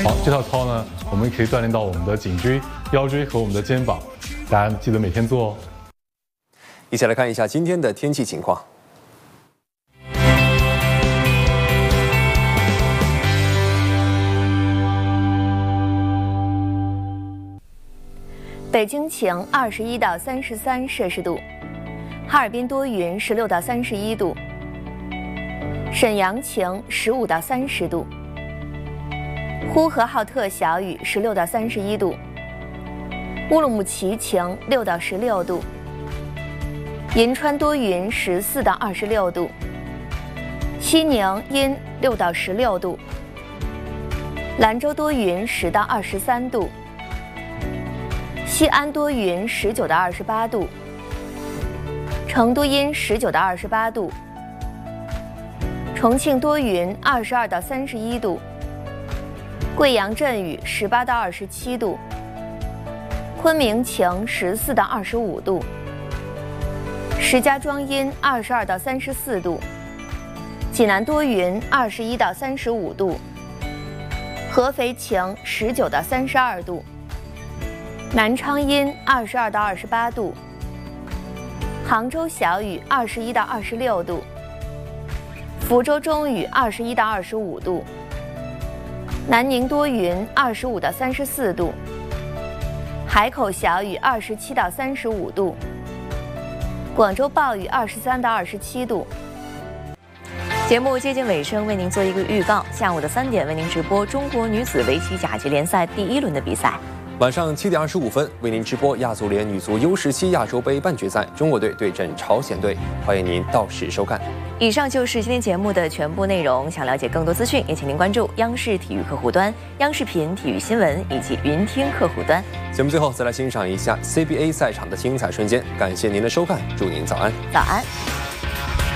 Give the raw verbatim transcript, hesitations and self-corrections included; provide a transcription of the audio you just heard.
好，这套操呢，我们可以锻炼到我们的颈椎、腰椎和我们的肩膀，大家记得每天做哦。 一起来看一下今天的天气情况。 北京晴，二十一到三十三摄氏度；哈尔滨多云，十六到三十一度；沈阳晴，十五到三十度；呼和浩特小雨，十六到三十一度；乌鲁木齐晴，六到十六度；银川多云，十四到二十六度；西宁阴，六到十六度；兰州多云，十到二十三度。 西安多云，十九到二十八度；成都阴，十九到二十八度；重庆多云，二十二到三十一度；贵阳阵雨，十八到二十七度；昆明晴，十四到二十五度；石家庄阴，二十二到三十四度；济南多云，二十一到三十五度；合肥晴，十九到三十二度。 南昌阴，二十二到二十八度；杭州小雨，二十一到二十六度；福州中雨，二十一到二十五度；南宁多云，二十五到三十四度；海口小雨，二十七到三十五度；广州暴雨，二十三到二十七度。 节目接近尾声，为您做一个预告：下午的三点为您直播中国女子围棋甲级联赛第一轮的比赛。 晚上七点二十五分，为您直播亚足联女足 U 十七亚洲杯半决赛，中国队对阵朝鲜队，欢迎您到时收看。 以上就是今天节目的全部内容。想了解更多资讯，也请您关注央视体育客户端、央视频体育新闻以及云听客户端。 节目最后再来欣赏一下 C B A 赛场的精彩瞬间，感谢您的收看，祝您早安。 早安。